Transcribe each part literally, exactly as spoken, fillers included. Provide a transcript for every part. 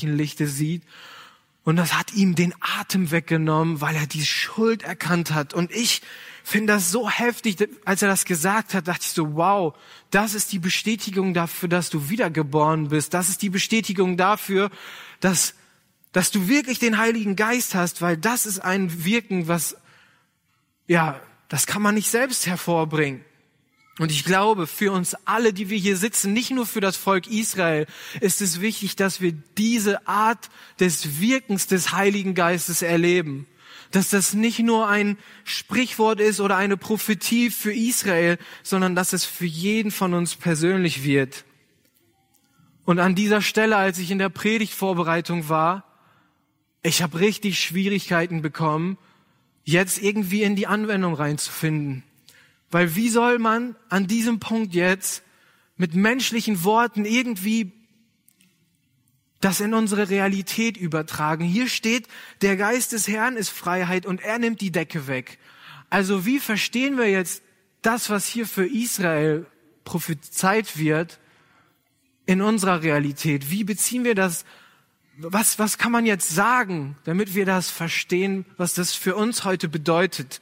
göttlichen Lichte sieht. Und das hat ihm den Atem weggenommen, weil er die Schuld erkannt hat. Und ich finde das so heftig, als er das gesagt hat, dachte ich so, wow, das ist die Bestätigung dafür, dass du wiedergeboren bist. Das ist die Bestätigung dafür, dass, dass du wirklich den Heiligen Geist hast, weil das ist ein Wirken, was, ja, das kann man nicht selbst hervorbringen. Und ich glaube, für uns alle, die wir hier sitzen, nicht nur für das Volk Israel, ist es wichtig, dass wir diese Art des Wirkens des Heiligen Geistes erleben. Dass das nicht nur ein Sprichwort ist oder eine Prophetie für Israel, sondern dass es für jeden von uns persönlich wird. Und an dieser Stelle, als ich in der Predigtvorbereitung war, ich habe richtig Schwierigkeiten bekommen, jetzt irgendwie in die Anwendung reinzufinden. Weil wie soll man an diesem Punkt jetzt mit menschlichen Worten irgendwie das in unsere Realität übertragen? Hier steht, der Geist des Herrn ist Freiheit und er nimmt die Decke weg. Also wie verstehen wir jetzt das, was hier für Israel prophezeit wird, in unserer Realität? Wie beziehen wir das? Was, was kann man jetzt sagen, damit wir das verstehen, was das für uns heute bedeutet?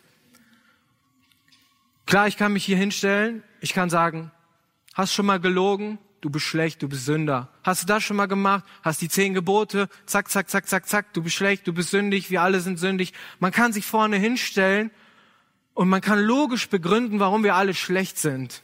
Klar, ich kann mich hier hinstellen, ich kann sagen, hast schon mal gelogen? Du bist schlecht, du bist Sünder. Hast du das schon mal gemacht? Hast die zehn Gebote? Zack, zack, zack, zack, zack, du bist schlecht, du bist sündig, wir alle sind sündig. Man kann sich vorne hinstellen und man kann logisch begründen, warum wir alle schlecht sind.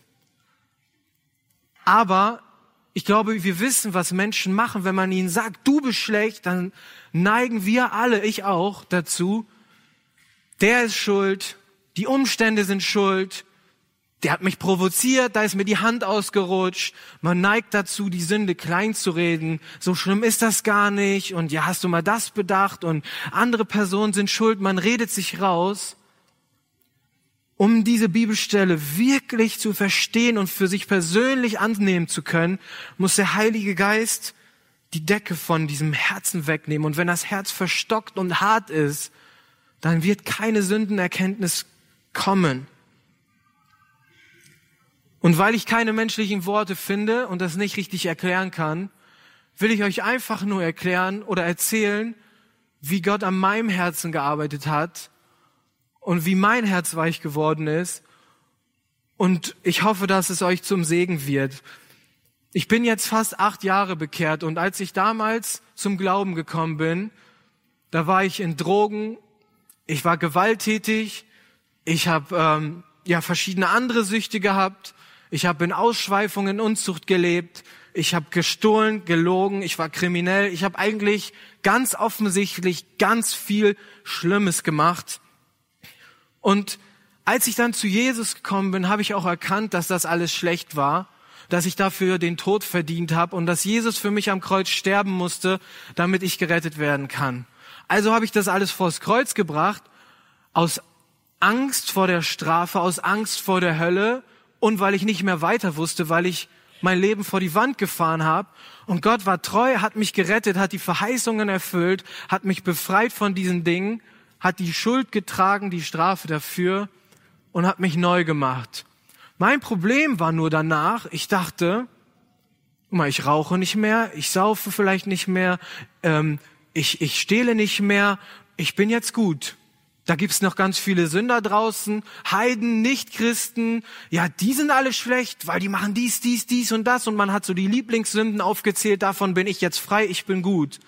Aber ich glaube, wir wissen, was Menschen machen, wenn man ihnen sagt, du bist schlecht, dann neigen wir alle, ich auch, dazu, der ist schuld, die Umstände sind schuld, der hat mich provoziert, da ist mir die Hand ausgerutscht. Man neigt dazu, die Sünde klein zu reden. So schlimm ist das gar nicht. Und ja, hast du mal das bedacht? Und andere Personen sind schuld. Man redet sich raus. Um diese Bibelstelle wirklich zu verstehen und für sich persönlich annehmen zu können, muss der Heilige Geist die Decke von diesem Herzen wegnehmen. Und wenn das Herz verstockt und hart ist, dann wird keine Sündenerkenntnis kommen. Und weil ich keine menschlichen Worte finde und das nicht richtig erklären kann, will ich euch einfach nur erklären oder erzählen, wie Gott an meinem Herzen gearbeitet hat und wie mein Herz weich geworden ist. Und ich hoffe, dass es euch zum Segen wird. Ich bin jetzt fast acht Jahre bekehrt und als ich damals zum Glauben gekommen bin, da war ich in Drogen, ich war gewalttätig, ich habe ähm, ja verschiedene andere Süchte gehabt, ich habe in Ausschweifung, in Unzucht gelebt, ich habe gestohlen, gelogen, ich war kriminell, ich habe eigentlich ganz offensichtlich ganz viel Schlimmes gemacht. Und als ich dann zu Jesus gekommen bin, habe ich auch erkannt, dass das alles schlecht war, dass ich dafür den Tod verdient habe und dass Jesus für mich am Kreuz sterben musste, damit ich gerettet werden kann. Also habe ich das alles vors Kreuz gebracht, aus Angst vor der Strafe, aus Angst vor der Hölle und weil ich nicht mehr weiter wusste, weil ich mein Leben vor die Wand gefahren habe. Und Gott war treu, hat mich gerettet, hat die Verheißungen erfüllt, hat mich befreit von diesen Dingen, hat die Schuld getragen, die Strafe dafür und hat mich neu gemacht. Mein Problem war nur danach, ich dachte, guck mal, ich rauche nicht mehr, ich saufe vielleicht nicht mehr, ähm, ich, ich stehle nicht mehr, ich bin jetzt gut. Da gibt's noch ganz viele Sünder draußen, Heiden, Nichtchristen, ja, die sind alle schlecht, weil die machen dies, dies, dies und das und man hat so die Lieblingssünden aufgezählt, davon bin ich jetzt frei, ich bin gut.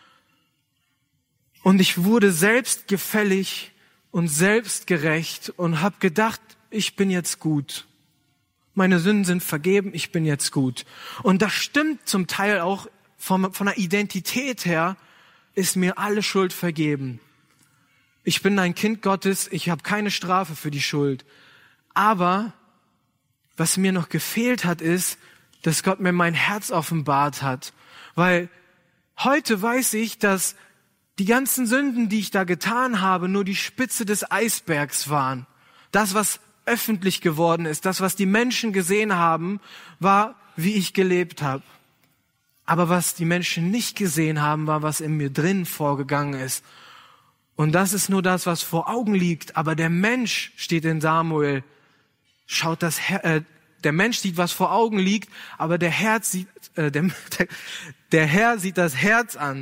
Und ich wurde selbstgefällig und selbstgerecht und habe gedacht, ich bin jetzt gut. Meine Sünden sind vergeben, ich bin jetzt gut. Und das stimmt zum Teil auch von, von der Identität her, ist mir alle Schuld vergeben. Ich bin ein Kind Gottes, ich habe keine Strafe für die Schuld. Aber was mir noch gefehlt hat, ist, dass Gott mir mein Herz offenbart hat. Weil heute weiß ich, dass die ganzen Sünden, die ich da getan habe, nur die Spitze des Eisbergs waren. Das, was öffentlich geworden ist, das, was die Menschen gesehen haben, war, wie ich gelebt habe. Aber was die Menschen nicht gesehen haben, war, was in mir drin vorgegangen ist. Und das ist nur das, was vor Augen liegt. Aber der Mensch, steht in Samuel, schaut das, äh, der Mensch sieht, was vor Augen liegt, aber der Herz sieht, äh, der, der Herr sieht das Herz an.